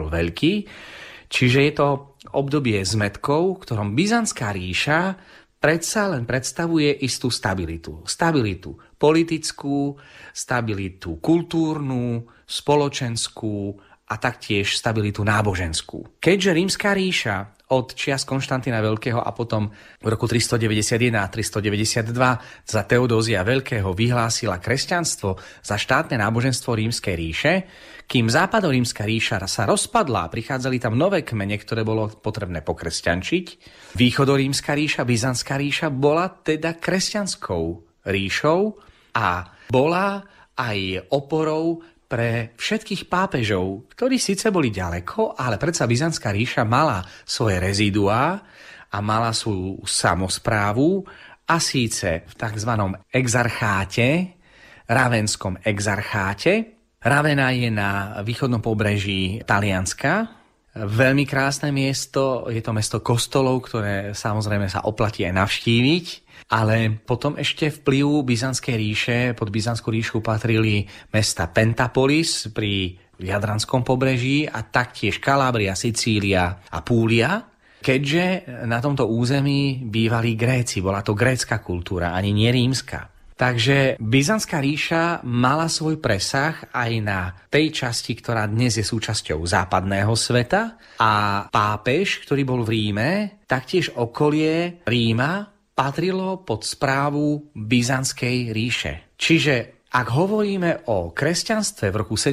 Karol Veľký. Čiže je to obdobie zmätkov, v ktorom Byzantská ríša predsa len predstavuje istú stabilitu. Stabilitu politickú, stabilitu kultúrnu, spoločenskú a taktiež stabilitu náboženskú. Keďže Rímska ríša od čias Konštantína Veľkého a potom v roku 391 a 392 za Teodózia Veľkého vyhlásila kresťanstvo za štátne náboženstvo Rímskej ríše, kým Západorímska ríša sa rozpadla a prichádzali tam nové kmene, ktoré bolo potrebné pokresťančiť, Východorímska ríša, Byzantská ríša bola teda kresťanskou ríšou a bola aj oporou pre všetkých pápežov, ktorí síce boli ďaleko, ale predsa Byzantská ríša mala svoje reziduá a mala svoju samosprávu a síce v tzv. Exarcháte, Ravenskom exarcháte. Ravenna je na východnom pobreží Talianska. Veľmi krásne miesto, je to mesto kostolov, ktoré samozrejme sa oplatí aj navštíviť. Ale potom ešte vplyvu Byzantskej ríše, pod Byzantskú ríšu patrili mesta Pentapolis pri Jadranskom pobreží a taktiež Kalábria, Sicília a Púlia. Keďže na tomto území bývali Gréci, bola to grécka kultúra, ani nie rímska. Takže Byzantská ríša mala svoj presah aj na tej časti, ktorá dnes je súčasťou západného sveta a pápež, ktorý bol v Ríme, taktiež okolie Ríma patrilo pod správu Byzantskej ríše. Čiže ak hovoríme o kresťanstve v roku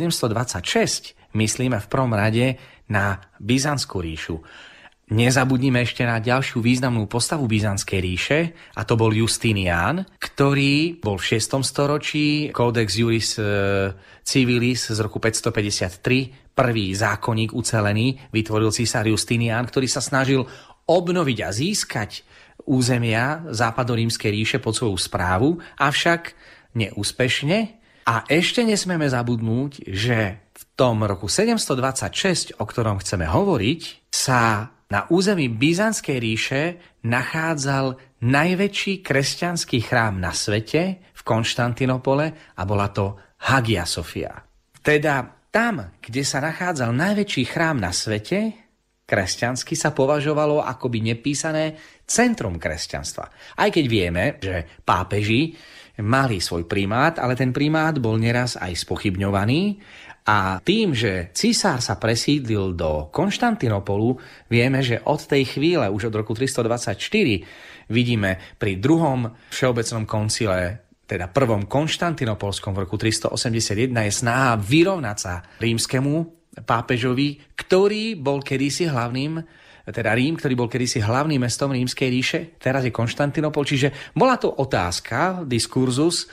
726, myslíme v prvom rade na Byzantskú ríšu. Nezabudnime ešte na ďalšiu významnú postavu Byzantskej ríše, a to bol Justinián, ktorý bol v 6. storočí, Codex Juris Civilis z roku 553, prvý zákonník ucelený, vytvoril císar Justinián, ktorý sa snažil obnoviť a získať územia Západorímskej ríše pod svoju správu, avšak neúspešne. A ešte nesmieme zabudnúť, že v tom roku 726, o ktorom chceme hovoriť, sa na území Byzantskej ríše nachádzal najväčší kresťanský chrám na svete v Konštantinopole a bola to Hagia Sophia. Teda tam, kde sa nachádzal najväčší chrám na svete, kresťansky sa považovalo akoby nepísané centrum kresťanstva. Aj keď vieme, že pápeži mali svoj primát, ale ten primát bol neraz aj spochybňovaný. A tým, že císar sa presídlil do Konštantinopolu, vieme, že od tej chvíle, už od roku 324, vidíme pri druhom všeobecnom koncile, teda prvom konštantinopolskom v roku 381, je snaha vyrovnať sa rímskemu pápežovi, ktorý bol kedysi hlavným, teda Rím, ktorý bol kedysi hlavným mestom Rímskej ríše, teraz je Konštantinopol, čiže bola to otázka, diskurzus,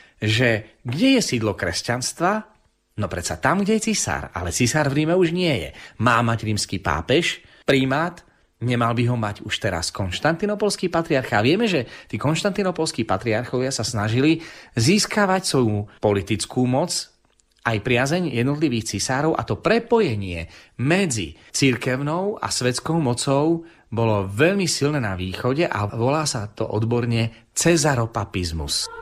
že kde je sídlo kresťanstva? No predsa tam, kde je cisár, ale cisár v Ríme už nie je. Má mať rímsky pápež, primát, nemal by ho mať už teraz konštantinopolský patriarcha. A vieme, že tí konštantinopolskí patriarchovia sa snažili získavať svoju politickú moc, aj priazeň jednotlivých cisárov, a to prepojenie medzi cirkevnou a svetskou mocou bolo veľmi silné na východe a volá sa to odborne cezaropapizmus.